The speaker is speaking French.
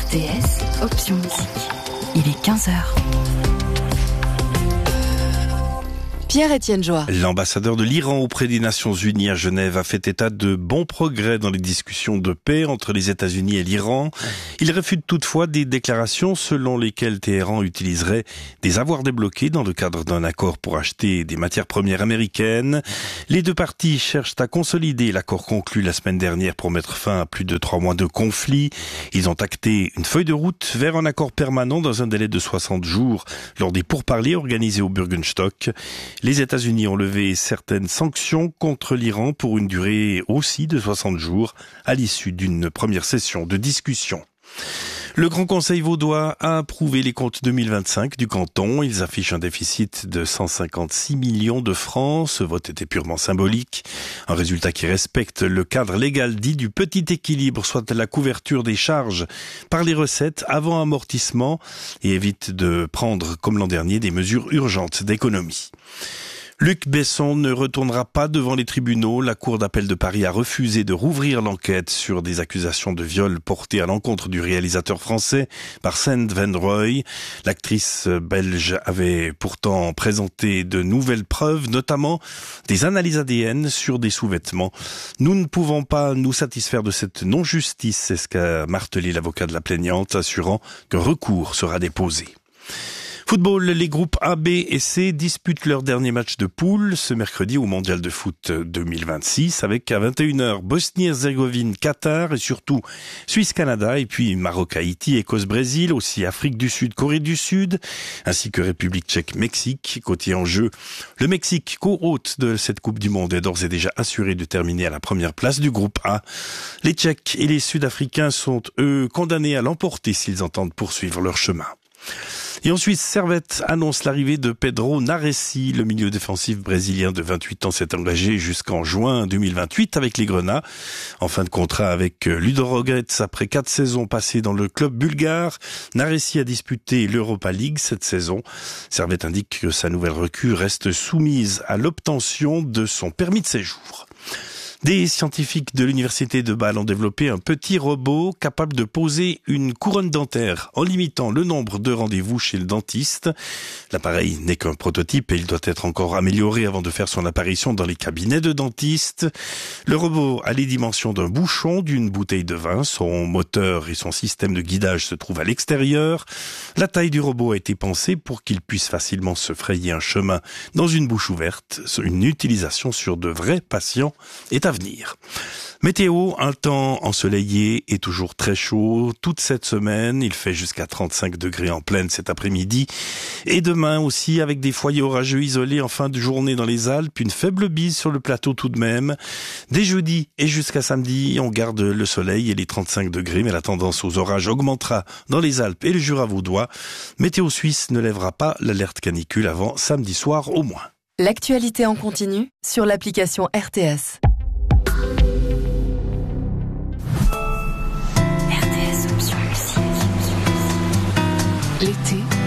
RTS, option musique. Il est 15h. Pierre-Étienne Joa. L'ambassadeur de l'Iran auprès des Nations Unies à Genève a fait état de bons progrès dans les discussions de paix entre les États-Unis et l'Iran. Il réfute toutefois des déclarations selon lesquelles Téhéran utiliserait des avoirs débloqués dans le cadre d'un accord pour acheter des matières premières américaines. Les deux parties cherchent à consolider l'accord conclu la semaine dernière pour mettre fin à plus de 3 mois de conflit. Ils ont acté une feuille de route vers un accord permanent dans un délai de 60 jours lors des pourparlers organisés au Bürgenstock. Les États-Unis ont levé certaines sanctions contre l'Iran pour une durée aussi de 60 jours à l'issue d'une première session de discussion. Le Grand Conseil vaudois a approuvé les comptes 2025 du canton. Ils affichent un déficit de 156 millions de francs. Ce vote était purement symbolique. Un résultat qui respecte le cadre légal dit du petit équilibre, soit la couverture des charges par les recettes avant amortissement, et évite de prendre, comme l'an dernier, des mesures urgentes d'économie. Luc Besson ne retournera pas devant les tribunaux. La Cour d'appel de Paris a refusé de rouvrir l'enquête sur des accusations de viol portées à l'encontre du réalisateur français Arsène Van Rooij. L'actrice belge avait pourtant présenté de nouvelles preuves, notamment des analyses ADN sur des sous-vêtements. Nous ne pouvons pas nous satisfaire de cette non-justice, c'est ce qu'a martelé l'avocat de la plaignante, assurant qu'un recours sera déposé. Football, les groupes A, B et C disputent leur dernier match de poule ce mercredi au Mondial de foot 2026 avec à 21h Bosnie-Herzégovine, Qatar et surtout Suisse-Canada et puis Maroc-Haïti, Écosse-Brésil, aussi Afrique du Sud, Corée du Sud ainsi que République tchèque-Mexique. Côté en jeu, le Mexique, co-hôte de cette Coupe du Monde, est d'ores et déjà assuré de terminer à la première place du groupe A. Les Tchèques et les Sud-Africains sont eux condamnés à l'emporter s'ils entendent poursuivre leur chemin. Et en Suisse, Servette annonce l'arrivée de Pedro Naressi. Le milieu défensif brésilien de 28 ans s'est engagé jusqu'en juin 2028 avec les Grenats. En fin de contrat avec Ludogorets après 4 saisons passées dans le club bulgare, Naressi a disputé l'Europa League cette saison. Servette indique que sa nouvelle recrue reste soumise à l'obtention de son permis de séjour. Des scientifiques de l'université de Bâle ont développé un petit robot capable de poser une couronne dentaire en limitant le nombre de rendez-vous chez le dentiste. L'appareil n'est qu'un prototype et il doit être encore amélioré avant de faire son apparition dans les cabinets de dentistes. Le robot a les dimensions d'un bouchon d'une bouteille de vin. Son moteur et son système de guidage se trouvent à l'extérieur. La taille du robot a été pensée pour qu'il puisse facilement se frayer un chemin dans une bouche ouverte. Une utilisation sur de vrais patients est à venir. Météo, un temps ensoleillé et toujours très chaud toute cette semaine. Il fait jusqu'à 35 degrés en pleine cet après-midi. Et demain aussi avec des foyers orageux isolés en fin de journée dans les Alpes. Une faible bise sur le plateau tout de même. Dès jeudi et jusqu'à samedi, on garde le soleil et les 35 degrés. Mais la tendance aux orages augmentera dans les Alpes et le Jura vaudois. Météo Suisse ne lèvera pas l'alerte canicule avant samedi soir au moins. L'actualité en continu sur l'application RTS. L'été